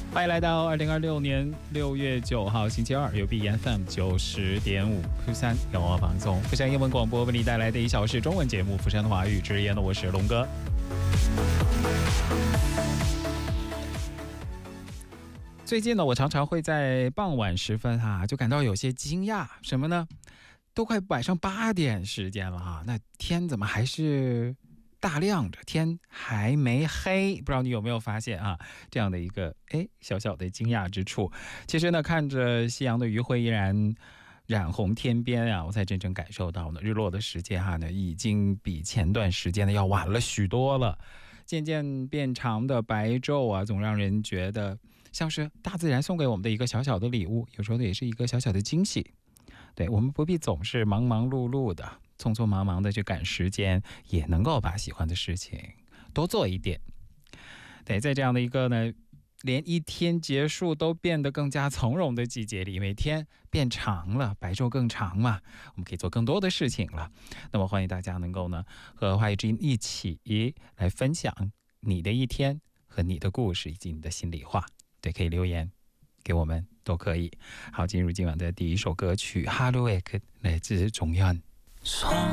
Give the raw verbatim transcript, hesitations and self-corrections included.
欢迎来到二零二六年六月九号星期二，由 B F M 九十点五釜山仰望放送釜山英文广播为你带来的一小时中文节目《釜山华语之言》的，我是龙哥。最近呢，我常常会在傍晚时分啊，就感到有些惊讶，什么呢？都快晚上八点时间了哈，那天怎么还是大亮着，天还没黑？不知道你有没有发现啊，这样的一个哎小小的惊讶之处。其实呢，看着夕阳的余晖依然染红天边啊，我才真正感受到呢，日落的时间哈呢，已经比前段时间呢要晚了许多了。渐渐变长的白昼啊，总让人觉得像是大自然送给我们的一个小小的礼物，有时候也是一个小小的惊喜。对，我们不必总是忙忙碌碌的匆匆忙忙的去赶时间，也能够把喜欢的事情多做一点。对，在这样的一个呢连一天结束都变得更加从容的季节里，每天变长了，白昼更长嘛，我们可以做更多的事情了。那么欢迎大家能够呢和华语之音一起来分享你的一天和你的故事以及你的心里话。对，可以留言给我们都可以。好，进入今晚的第一首歌曲《Haruek》，来自钟현。